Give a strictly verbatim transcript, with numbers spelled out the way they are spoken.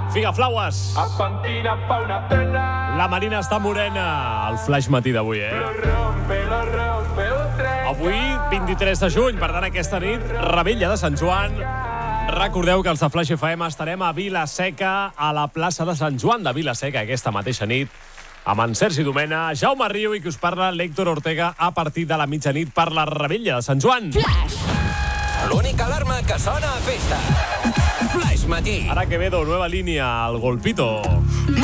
Figaflaues. La Marina està morena. El flash matí d'avui, eh? Avui, vint-i-tres de juny, per tant, aquesta nit, Revetlla de Sant Joan. Recordeu que els de Flash F M estarem a Vila-seca, a la plaça de Sant Joan de Vila-seca, aquesta mateixa nit, amb en Sergi Domena, Jaume Riu i que us parla l'Héctor Ortega a partir de la mitjanit per la Revetlla de Sant Joan. Flash! L'única alarma que sona a festa. Flash matí. Ara Quevedo, nueva línia, el Golpito.